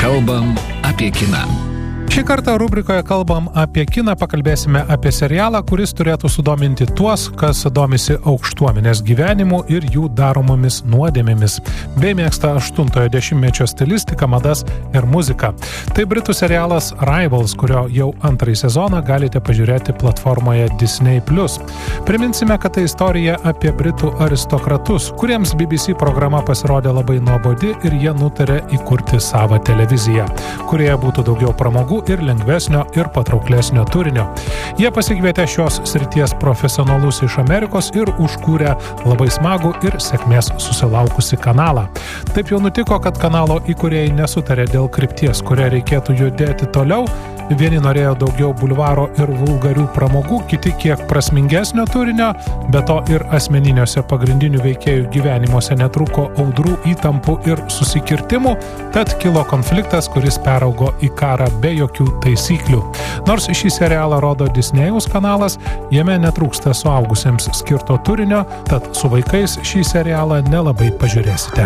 Kalbam apie kiną. Šį kartą rubrikoje Kalbam apie kiną pakalbėsime apie serialą, kuris turėtų sudominti tuos, kas domisi aukštuomenės gyvenimu ir jų daromomis nuodėmėmis, bei mėgsta 80-ojo dešimtmečio stilistiką, madas ir muziką. Tai britų serialas Rivals, kurio jau antrąjį sezoną galite pažiūrėti platformoje Disney+. Priminsime, kad tai istorija apie britų aristokratus, kuriems BBC programa pasirodė labai nuobodi ir jie nutarė įkurti savą televiziją, kurioje būtų daugiau pramogų ir lengvesnio ir patrauklesnio turinio. Jie pasikvietė šios srities profesionalus iš Amerikos ir užkūrė labai smagų ir sėkmės susilaukusi kanalą. Taip jau nutiko, kad kanalo įkūrėjai nesutarė dėl krypties, kuria reikėtų judėti toliau. Vieni norėjo daugiau bulvaro ir vulgarių pramogų, kiti kiek prasmingesnio turinio, be to ir asmeniniuose pagrindinių veikėjų gyvenimuose netrūko audrų, įtampų ir susikirtimų, tad kilo konfliktas, kuris peraugo į karą be jokių taisyklių. Nors šį serialą rodo Disney'aus kanalas, jame netrūksta suaugusiems skirto turinio, tad su vaikais šį serialą nelabai pažiūrėsite.